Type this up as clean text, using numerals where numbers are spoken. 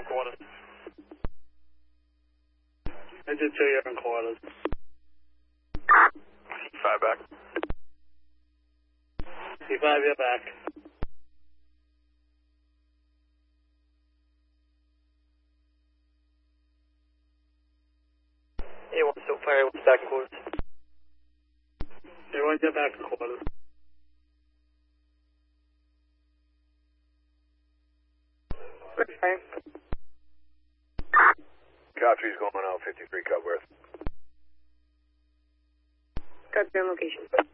on quarters. Engine 2, you're in quarters. 5 back. C5, you're back. A1 still fire, A1's back in quarters. A1, you're back in quarters. Fire. Cow 3's going out 53 Cutworth. Got your location.